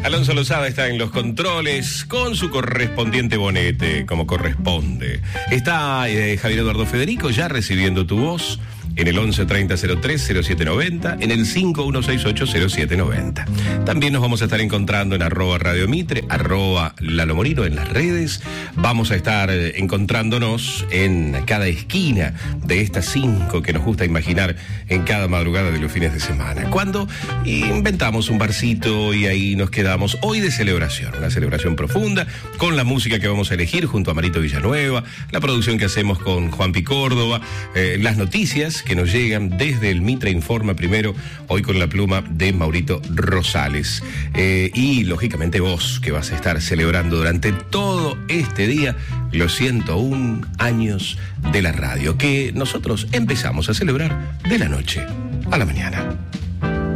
Alonso Lozada está en los controles con su correspondiente bonete, como corresponde. Está Javier Eduardo Federico ya recibiendo tu voz en el 11 30 03 0790, en el 5168 0790. También nos vamos a estar encontrando en @Radio Mitre, @Lalo Morino en las redes. Vamos a estar encontrándonos en cada esquina de estas 5 que nos gusta imaginar en cada madrugada de los fines de semana. Cuando inventamos un barcito y ahí nos quedamos hoy de celebración, una celebración profunda, con la música que vamos a elegir junto a Marito Villanueva, la producción que hacemos con Juanpi Córdoba, las noticias que nos llegan desde el Mitre Informa primero, hoy con la pluma de Maurito Rosales. Y lógicamente vos, que vas a estar celebrando durante todo este día los 101 años de la radio, que nosotros empezamos a celebrar de la noche a la mañana.